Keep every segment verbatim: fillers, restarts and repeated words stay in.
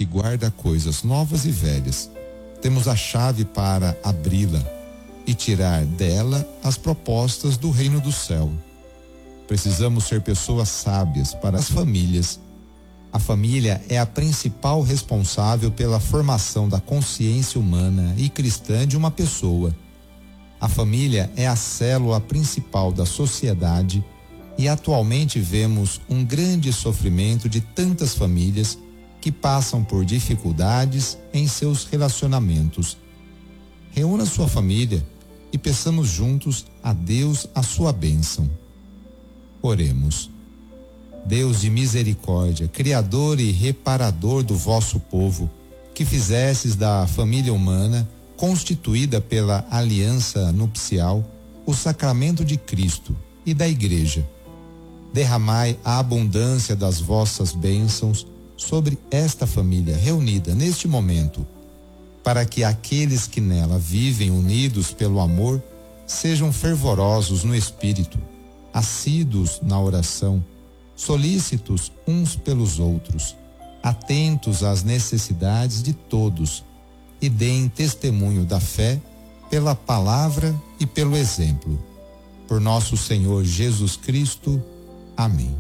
que guarda coisas novas e velhas. Temos a chave para abri-la e tirar dela as propostas do reino do céu. Precisamos ser pessoas sábias para as famílias. A família é a principal responsável pela formação da consciência humana e cristã de uma pessoa. A família é a célula principal da sociedade e atualmente vemos um grande sofrimento de tantas famílias que passam por dificuldades em seus relacionamentos. Reúna sua família e peçamos juntos a Deus a sua bênção. Oremos. Deus de misericórdia, Criador e reparador do vosso povo, que fizestes da família humana, constituída pela aliança nupcial, o sacramento de Cristo e da Igreja. Derramai a abundância das vossas bênçãos sobre esta família reunida neste momento, para que aqueles que nela vivem unidos pelo amor sejam fervorosos no espírito, assíduos na oração, solícitos uns pelos outros, atentos às necessidades de todos e deem testemunho da fé pela palavra e pelo exemplo. Por nosso Senhor Jesus Cristo. Amém.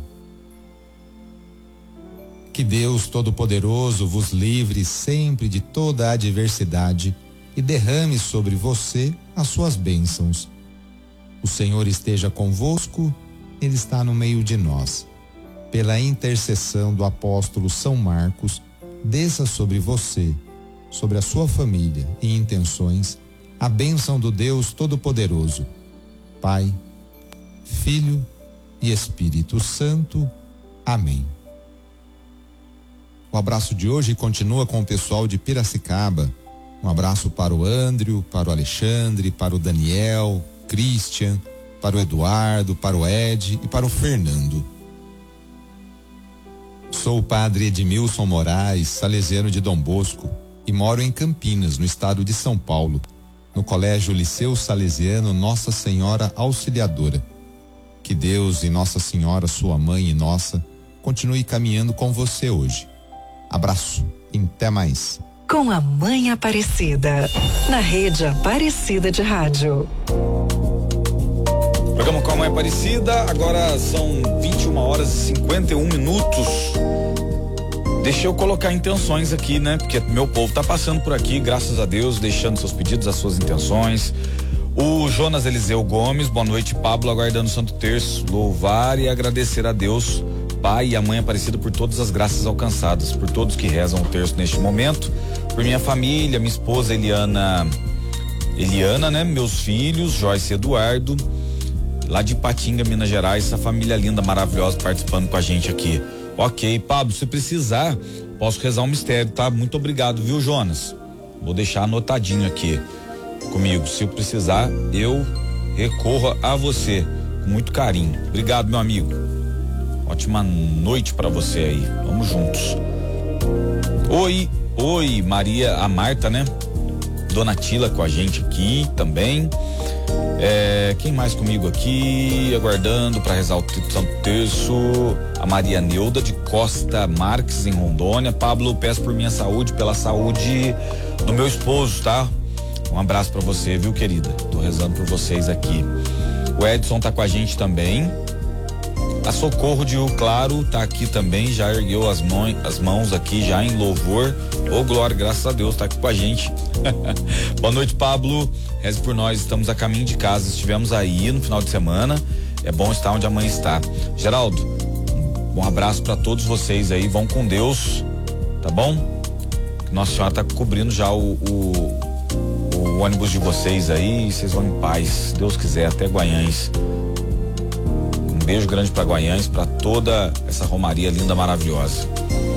Que Deus Todo-Poderoso vos livre sempre de toda a adversidade e derrame sobre você as suas bênçãos. O Senhor esteja convosco, Ele está no meio de nós. Pela intercessão do apóstolo São Marcos, desça sobre você, sobre a sua família e intenções, a bênção do Deus Todo-Poderoso, Pai, Filho e Espírito Santo. Amém. O abraço de hoje continua com o pessoal de Piracicaba. Um abraço para o Andrew, para o Alexandre, para o Daniel, Christian, para o Eduardo, para o Ed e para o Fernando. Sou o padre Edmilson Moraes, salesiano de Dom Bosco, e moro em Campinas, no estado de São Paulo, no Colégio Liceu Salesiano Nossa Senhora Auxiliadora. Que Deus e Nossa Senhora, sua mãe e nossa, continue caminhando com você hoje. Abraço e até mais. Com a Mãe Aparecida, na Rede Aparecida de Rádio. Programa com a Mãe Aparecida, agora são vinte e uma horas e cinquenta e um minutos. Deixa eu colocar intenções aqui, né? Porque meu povo tá passando por aqui, graças a Deus, deixando seus pedidos, as suas intenções. O Jonas Eliseu Gomes, boa noite, Pablo, aguardando o Santo Terço. Louvar e agradecer a Deus, Pai e a Mãe Aparecida, por todas as graças alcançadas, por todos que rezam o terço neste momento, por minha família, minha esposa Eliana, Eliana, né? Meus filhos, Joyce e Eduardo, lá de Patinga, Minas Gerais, essa família linda, maravilhosa, participando com a gente aqui. Ok, Pablo, se precisar, posso rezar um mistério, tá? Muito obrigado, viu, Jonas? Vou deixar anotadinho aqui comigo. Se eu precisar, eu recorro a você com muito carinho. Obrigado, meu amigo. Ótima noite pra você aí. Vamos juntos. Oi, oi, Maria, a Marta, né? Dona Tila com a gente aqui também. É, quem mais comigo aqui, aguardando para rezar o Santo Terço? A Maria Neuda de Costa Marques, em Rondônia. Pablo, peço por minha saúde, pela saúde do meu esposo, tá? Um abraço para você, viu, querida? Tô rezando por vocês aqui. O Edson tá com a gente também. A Socorro de Rio Claro tá aqui também, já ergueu as, mãos, as mãos aqui já em louvor. Ô, oh, glória, graças a Deus, tá aqui com a gente. Boa noite, Pablo. Reze por nós, estamos a caminho de casa, estivemos aí no final de semana. É bom estar onde a mãe está. Geraldo, um abraço para todos vocês aí, vão com Deus, tá bom? Nossa Senhora tá cobrindo já o, o, o ônibus de vocês aí, vocês vão em paz, se Deus quiser, até Guanhães. Um beijo grande para Guanhães, para toda essa romaria linda, maravilhosa.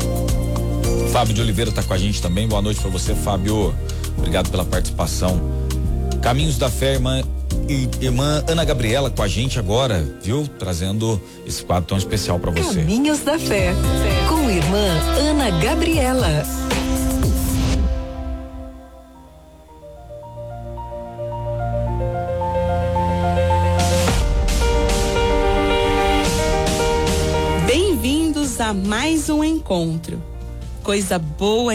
Fábio de Oliveira tá com a gente também. Boa noite para você, Fábio. Obrigado pela participação. Caminhos da Fé, irmã, irmã Ana Gabriela com a gente agora, viu? Trazendo esse quadro tão especial para você. Caminhos da Fé, com irmã Ana Gabriela. Bem-vindos a mais um encontro. Coisa boa